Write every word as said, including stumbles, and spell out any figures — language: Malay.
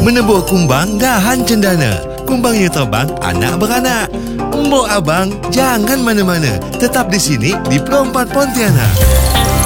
Menebuh kumbang dahan cendana. Kumbangnya terbang anak beranak. Mbok abang jangan mana-mana. Tetap di sini di Pro empat Pontianak.